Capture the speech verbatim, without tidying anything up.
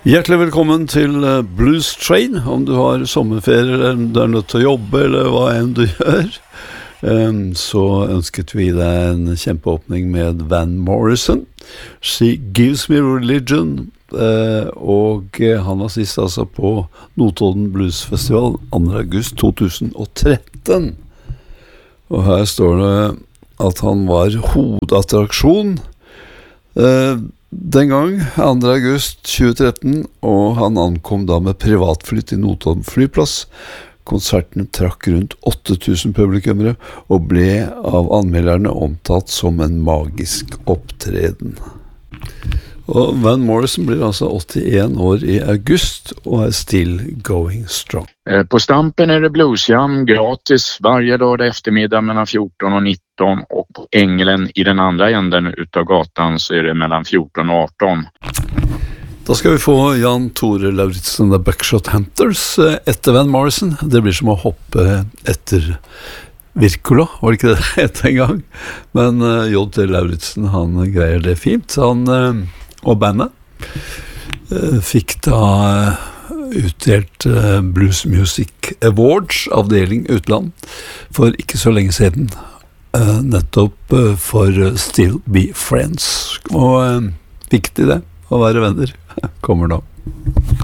Hjertelig velkommen til Blues Train. Om du har sommerferie eller om du er nødt til å jobbe eller hva enn du gjør, så ønsket vi deg en kjempeåpning med Van Morrison. She Gives Me Religion. Og han var sist altså på Notodden Blues Festival andre august to tusen og tretten. Og her står det at han var hovedattraksjon den gang, andre august tjue tretten, og han ankom da med privatfly til Notodden flyplass. Konserten trakk rundt åtte tusen publikummere og ble av anmelderne omtalt som en magisk opptreden. Og Van Morrison blir altså åttioen år i august og er still going strong. På Stampen är det bluesjam gratis varje dag eftermiddag mellan fjorton och nitton, och på Ängelen i den andra änden utav gatan så är det mellan fjorton och arton. Da skal vi få Jan Tore Lauritzen og The Buckshot Hunters etter Van Morrison. Det blir som å hoppe etter Wirkola, var det ikke det det het en gang? Men uh, J T Lauritzen, han greier det fint. Han uh, og bandet uh, fikk da uh, utdelt uh, Blues Music Awards, avdeling utland, for ikke så lenge siden. Uh, nettopp uh, for uh, Still Be Friends. Og uh, viktig det, å være venner, kommer nå.